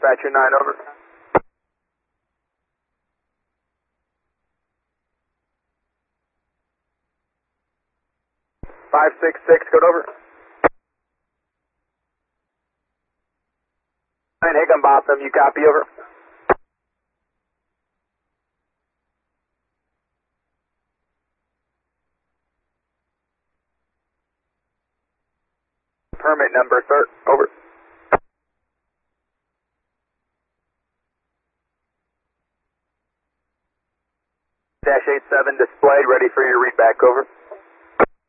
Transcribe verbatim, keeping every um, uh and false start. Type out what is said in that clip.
Dispatcher nine, over. five six six, code over. nine, Higginbotham, you copy, over. Permit number, sir, over. Dash eight seven displayed, ready for your readback, over.